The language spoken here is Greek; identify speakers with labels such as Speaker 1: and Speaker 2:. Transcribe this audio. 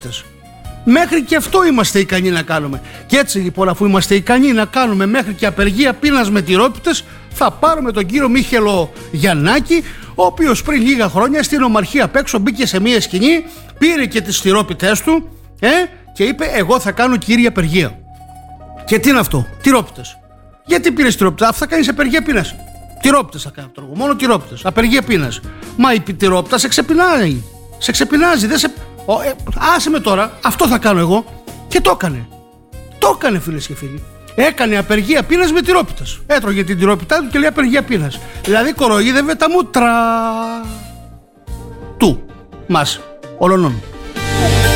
Speaker 1: Μέχρι και αυτό είμαστε ικανοί να κάνουμε. Και έτσι λοιπόν, αφού είμαστε ικανοί να κάνουμε μέχρι και απεργία πείνας με τυρόπιτες, θα πάρουμε τον κύριο Μίχελο Γιαννάκη, ο οποίος πριν λίγα χρόνια στην Ομαρχία απ' έξω μπήκε σε μία σκηνή, πήρε και τις τυρόπιτες του και είπε: εγώ θα κάνω κύρια απεργία. Και τι είναι αυτό? Τυρόπιτες. Γιατί πήρες τυρόπιτες? Αυτό θα κάνεις απεργία πείνας. Τυρόπιτες θα κάνω τώρα. Μόνο τυρόπιτες. Απεργία πείνας. Μα η τυρόπιτα σε ξεπεινάει. Σε ξεπεινάζει. Δεν σε... άσε με τώρα. Αυτό θα κάνω εγώ. Και το έκανε. Το έκανε, φίλες και φίλοι. Έκανε απεργία πείνας με τυρόπιτες. Έτρωγε την τυρόπιτά του και λέει απεργία πείνας. Δηλαδή κοροϊδεύε τα μούτρα του μας ολονών.